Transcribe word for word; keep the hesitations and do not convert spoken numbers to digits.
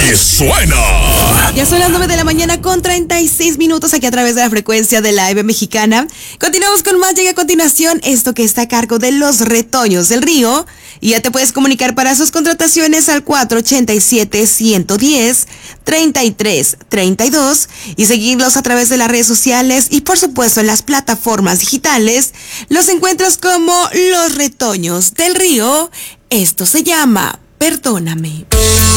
y suena. Ya son las nueve de la mañana con treinta y seis minutos aquí a través de la frecuencia de la E B Mexicana. Continuamos con más. Llega a continuación esto que está a cargo de Los Retoños del Río. Y ya te puedes comunicar para sus contrataciones al cuatro ocho siete, uno uno cero, tres tres tres dos y seguirlos a través de las redes sociales y por supuesto en las plataformas digitales. Los encuentras como Los Retoños del Río. Esto se llama Perdóname.